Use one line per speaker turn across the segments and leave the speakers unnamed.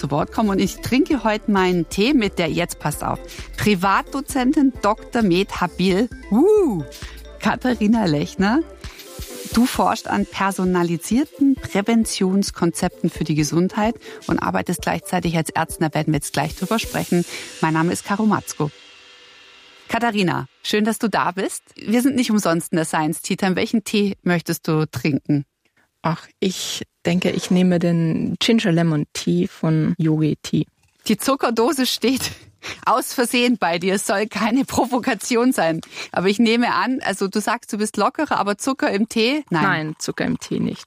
zu Wort kommen. Und ich trinke heute meinen Tee mit der, jetzt passt auf, Privatdozentin Dr. med. Habil, Katharina Lechner. Du forschst an personalisierten Präventionskonzepten für die Gesundheit und arbeitest gleichzeitig als Ärztin. Da werden wir jetzt gleich drüber sprechen. Mein Name ist Caro Matzko. Katharina, schön, dass du da bist. Wir sind nicht umsonst in der Science Tea Time. Welchen Tee möchtest du trinken?
Ach, ich denke, ich nehme den Ginger Lemon Tea von Yogi Tea.
Die Zuckerdose steht aus Versehen bei dir. Es soll keine Provokation sein. Aber ich nehme an, also du sagst, du bist lockerer, aber Zucker im Tee?
Nein, Zucker im Tee nicht.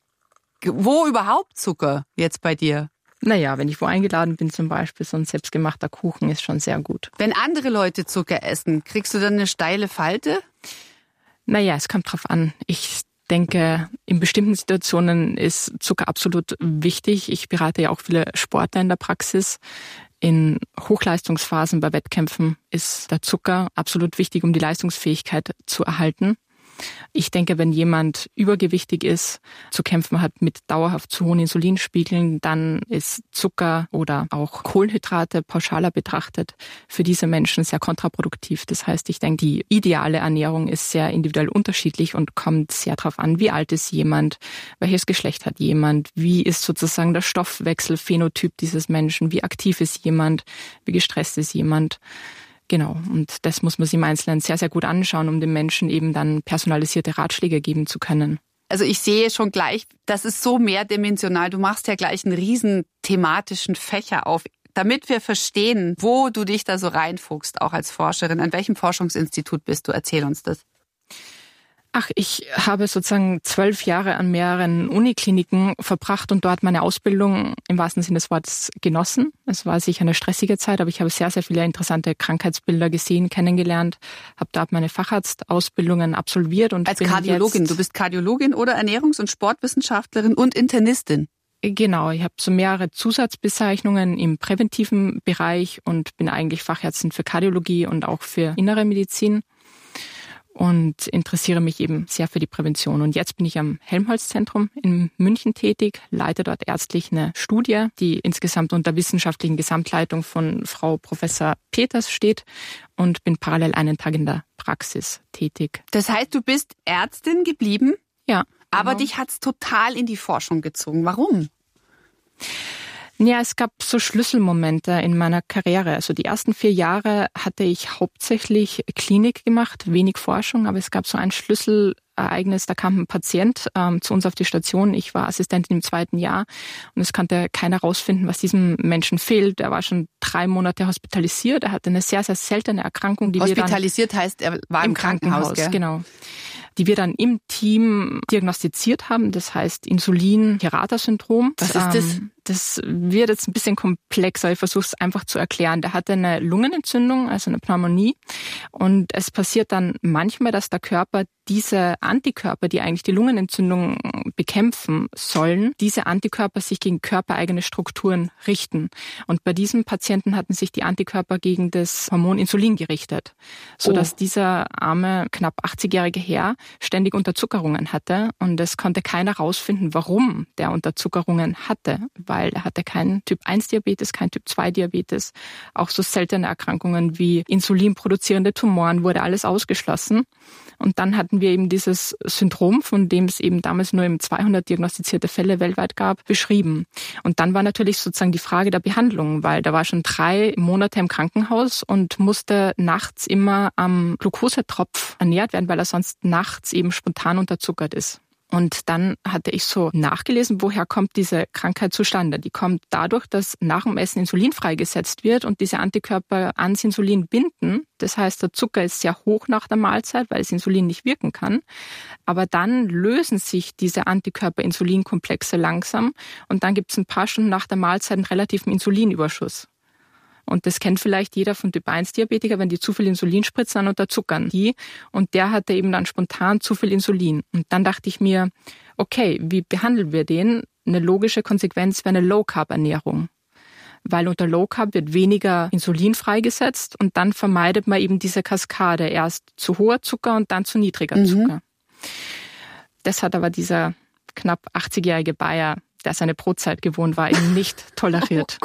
Wo überhaupt Zucker jetzt bei dir?
Naja, wenn ich wo eingeladen bin zum Beispiel, so ein selbstgemachter Kuchen ist schon sehr gut.
Wenn andere Leute Zucker essen, kriegst du dann eine steile Falte?
Naja, es kommt drauf an. Ich denke, in bestimmten Situationen ist Zucker absolut wichtig. Ich berate ja auch viele Sportler in der Praxis. In Hochleistungsphasen bei Wettkämpfen ist der Zucker absolut wichtig, um die Leistungsfähigkeit zu erhalten. Ich denke, wenn jemand übergewichtig ist, zu kämpfen hat mit dauerhaft zu hohen Insulinspiegeln, dann ist Zucker oder auch Kohlenhydrate pauschaler betrachtet für diese Menschen sehr kontraproduktiv. Das heißt, ich denke, die ideale Ernährung ist sehr individuell unterschiedlich und kommt sehr darauf an, wie alt ist jemand, welches Geschlecht hat jemand, wie ist sozusagen der Stoffwechselphänotyp dieses Menschen, wie aktiv ist jemand, wie gestresst ist jemand. Genau, und das muss man sich im Einzelnen sehr, sehr gut anschauen, um den Menschen eben dann personalisierte Ratschläge geben zu können.
Also ich sehe schon gleich, das ist so mehrdimensional. Du machst ja gleich einen riesen thematischen Fächer auf, damit wir verstehen, wo du dich da so reinfuchst, auch als Forscherin. An welchem Forschungsinstitut bist du? Erzähl uns das.
Ach, ich habe sozusagen 12 Jahre an mehreren Unikliniken verbracht und dort meine Ausbildung im wahrsten Sinne des Wortes genossen. Es war sicher eine stressige Zeit, aber ich habe sehr, sehr viele interessante Krankheitsbilder gesehen, kennengelernt, habe dort meine Facharztausbildungen absolviert. Und
als Kardiologin, du bist Kardiologin oder Ernährungs- und Sportwissenschaftlerin und Internistin?
Genau, ich habe so mehrere Zusatzbezeichnungen im präventiven Bereich und bin eigentlich Fachärztin für Kardiologie und auch für innere Medizin. Und interessiere mich eben sehr für die Prävention. Und jetzt bin ich am Helmholtz-Zentrum in München tätig, leite dort ärztlich eine Studie, die insgesamt unter wissenschaftlichen Gesamtleitung von Frau Professor Peters steht und bin parallel einen Tag in der Praxis tätig.
Das heißt, du bist Ärztin geblieben?
Ja.
Aber dich hat's total in die Forschung gezogen. Warum?
Ja, es gab so Schlüsselmomente in meiner Karriere. Also die ersten 4 Jahre hatte ich hauptsächlich Klinik gemacht, wenig Forschung, aber es gab so ein Schlüsselereignis, da kam ein Patient zu uns auf die Station. Ich war Assistentin im 2. Jahr und es konnte keiner rausfinden, was diesem Menschen fehlt. Er war schon 3 Monate hospitalisiert, er hatte eine sehr, sehr seltene Erkrankung. Die
hospitalisiert heißt, er war im Krankenhaus, gell?
Genau. Die wir dann im Team diagnostiziert haben. Das heißt Insulin-Hirata-Syndrom.
Was ist das?
Das wird jetzt ein bisschen komplexer. Ich versuche es einfach zu erklären. Der hatte eine Lungenentzündung, also eine Pneumonie. Und es passiert dann manchmal, dass der Körper diese Antikörper, die eigentlich die Lungenentzündung bekämpfen sollen, diese Antikörper sich gegen körpereigene Strukturen richten. Und bei diesem Patienten hatten sich die Antikörper gegen das Hormon Insulin gerichtet, sodass dieser arme, knapp 80-jährige Herr ständig Unterzuckerungen hatte. Und es konnte keiner rausfinden, warum der Unterzuckerungen hatte, weil er hatte keinen Typ-1-Diabetes, kein Typ-2-Diabetes. Auch so seltene Erkrankungen wie insulinproduzierende Tumoren wurde alles ausgeschlossen. Und dann hatten wir eben dieses Syndrom, von dem es eben damals nur im 200 diagnostizierte Fälle weltweit gab, beschrieben. Und dann war natürlich sozusagen die Frage der Behandlung, weil da war schon 3 Monate im Krankenhaus und musste nachts immer am Glukosetropf ernährt werden, weil er sonst nachts eben spontan unterzuckert ist. Und dann hatte ich so nachgelesen, woher kommt diese Krankheit zustande. Die kommt dadurch, dass nach dem Essen Insulin freigesetzt wird und diese Antikörper ans Insulin binden. Das heißt, der Zucker ist sehr hoch nach der Mahlzeit, weil das Insulin nicht wirken kann. Aber dann lösen sich diese Antikörper-Insulinkomplexe langsam und dann gibt es ein paar Stunden nach der Mahlzeit einen relativen Insulinüberschuss. Und das kennt vielleicht jeder von Typ-1-Diabetiker, wenn die zu viel Insulin spritzen, dann unterzuckern die. Und der hatte eben dann spontan zu viel Insulin. Und dann dachte ich mir, okay, wie behandeln wir den? Eine logische Konsequenz wäre eine Low-Carb-Ernährung. Weil unter Low-Carb wird weniger Insulin freigesetzt und dann vermeidet man eben diese Kaskade. Erst zu hoher Zucker und dann zu niedriger Zucker. Das hat aber dieser knapp 80-jährige Bayer, der seine Brotzeit gewohnt war, eben nicht toleriert.